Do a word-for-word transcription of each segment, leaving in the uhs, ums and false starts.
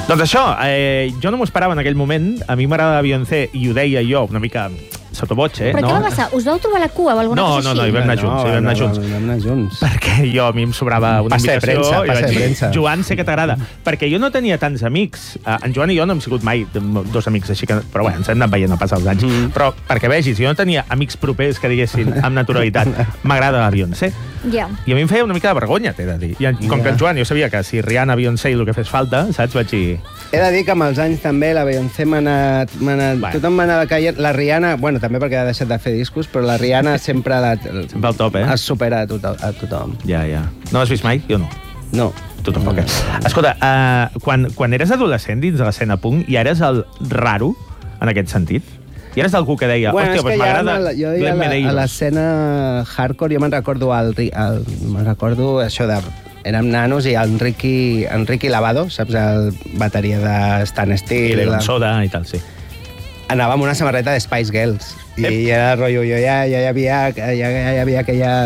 Doncs això, eh, jo no m'ho esperava en aquell moment. A mi m'agrada Beyoncé i ho deia jo una mica sotobotxe, Però no? què va passar? Us vau trobar la cua o alguna no, cosa no, no, així? hi vam anar junts, no, hi vam anar no, junts. no, vam anar junts. Perquè jo, a mi em sobrava una Passa de invitació... premsa, i passa vaig de dir, premsa. Joan, sé que t'agrada. Perquè jo no tenia tants amics. Uh, en Joan i jo no hem sigut mai dos amics, així que... Però bé, ens hem anat veient a passar els anys. Mm. Però perquè vegis, jo no tenia amics propers que diguessin amb naturalitat m'agrada la Beyoncé. Ja. I a mi em feia una mica de vergonya, t'he de dir. I com que en Joan jo sabia que si Rihanna, Beyoncé i el que fes falta, saps? Vaig dir... He de dir que amb els anys també la Beyoncé m'ha anat... anat Bueno. Tothom m'anava caient. La Rihanna, bueno, també perquè ha deixat de fer discos, però la Rihanna sempre, la, Sempre al top, eh? es supera a tothom. A tothom. Ja, ja. No l'has vist mai? Jo no. No. Tu tampoc, eh? Escolta, uh, quan, quan eres adolescent dins de l'escena punk, ja eres el raro, en aquest sentit? I eres algú que deia, Bueno, hòstia, és que doncs ja m'agrada la- jo ja Glenn la, a Medeiros. l'escena hardcore jo me'n recordo el, el, me'n recordo això de érem nanos i el Ricky, en Ricky Lavado, saps, el bateria de Stan I Steele, Leon Soda i tal, sí. anava amb una samarreta de Spice Girls i Ep. era rotllo, jo ja, ja hi havia ja, ja hi havia aquella...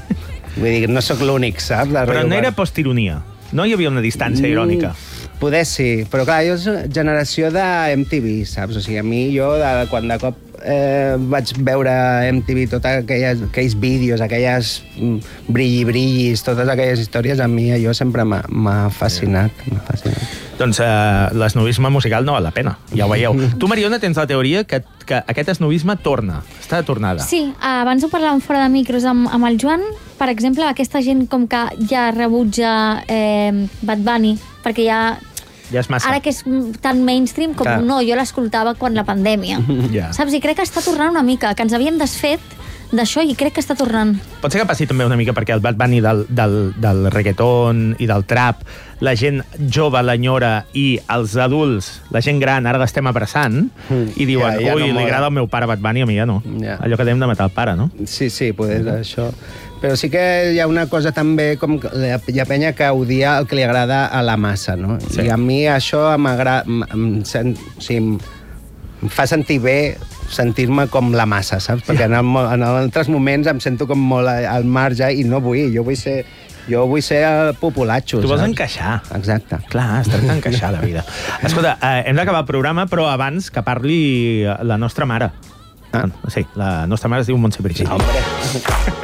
Vull dir, no sóc l'únic, saps? De Però rotllo, no era bueno. postironia. No hi havia una distància irònica. Mm, poder sí, però clar, jo soc generació de M T V, saps? O sigui, a mi, jo, de, quan de cop eh, vaig veure M T V, tots aquelles, aquells vídeos, aquelles mm, brilli-brillis, totes aquelles històries, a mi allò sempre m'ha m'ha fascinat, m'ha fascinat. Doncs eh, l'esnovisme musical no val la pena, ja ho veieu. Tu, Mariona, tens la teoria que, que aquest esnovisme torna, està de tornada. Sí, abans ho parlàvem fora de micros amb, amb el Joan. Per exemple, aquesta gent com que ja rebutja eh, Bad Bunny, perquè ja... Ja és massa. Ara que és tan mainstream com Clar. no, jo l'escoltava quan la pandèmia. Ja. Saps? I crec que està tornant una mica, que ens havíem desfet d'això i crec que està tornant. Pot ser que passi també una mica perquè el Bad Bunny del, del, del reggaeton i del trap, la gent jove l'enyora i els adults, la gent gran, ara l'estem abraçant Mm. i diuen, Ja, ja ui, no li mola." agrada el meu pare Bad Bunny, a mi ja no. Ja. Allò que dèiem de matar el pare, no? Sí, sí, poder això. Però sí que hi ha una cosa també, com que hi ha penya que odia el que li agrada a la massa, no? Sí. I a mi això m'agrada... Em, sent, o sigui, em fa sentir bé sentir-me com la massa, saps? Perquè en, el, en altres moments em sento com molt al marge i no vull, jo vull ser... Jo vull ser el populatxo, Tu vols saps? encaixar. Exacte. Clar, es tracta d'encaixar la vida. Escolta, eh, hem d'acabar el programa, però abans que parli la nostra mare. Ah. Sí, la nostra mare es diu Montse Brigit. Hombre.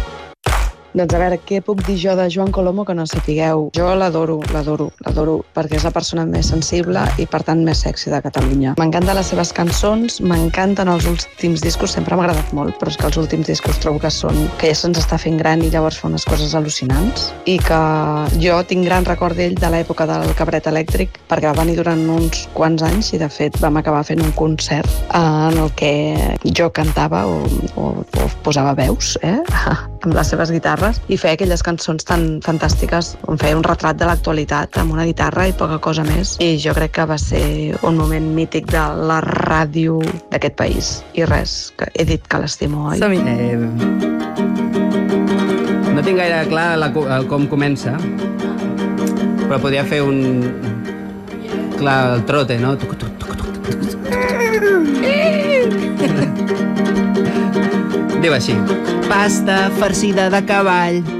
Doncs a veure, què puc dir jo de Joan Colomo que no sapigueu? Jo l'adoro, l'adoro, l'adoro, perquè és la persona més sensible i, per tant, més sexy de Catalunya. M'encanten les seves cançons, m'encanten els últims discos, sempre m'ha agradat molt, però és que els últims discos trobo que són que ja se'ns està fent gran i llavors fa unes coses al·lucinants. I que jo tinc gran record d'ell de l'època del Cabret Elèctric, perquè va venir durant uns quants anys i, de fet, vam acabar fent un concert en el que jo cantava o, o, o posava veus, eh? amb les seves guitarres, i feia aquelles cançons tan fantàstiques on feia un retrat de l'actualitat amb una guitarra i poca cosa més. I jo crec que va ser un moment mític de la ràdio d'aquest país. I res, que he dit que l'estimo, oi? Som-hi. Eh, no tinc gaire clar la, co- el com comença, però podria fer un... Clar, el trote, no? Tuc, tuc, tuc, tuc, tuc, tuc. Diu així. Pasta farcida de cavall,